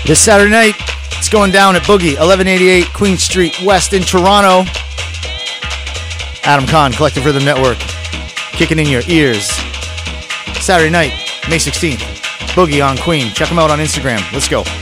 This Saturday night, it's going down at Boogie, 1188 Queen Street West in Toronto. Adam Kahn, Collective Rhythm Network, kicking in your ears. Saturday night, May 16th, Boogie on Queen. Check them out on Instagram. Let's go.